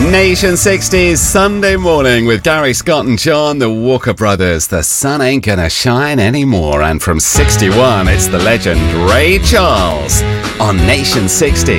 Nation 60s Sunday morning with Gary, Scott and John, the Walker Brothers. The sun ain't gonna shine anymore. And from 61, it's the legend Ray Charles on Nation 60.